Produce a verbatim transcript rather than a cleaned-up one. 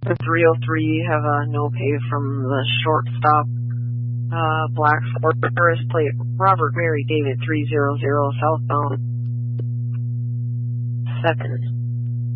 three oh three, have a no pay from the shortstop. Uh, Black Forest plate Robert Mary David three hundred southbound. Second.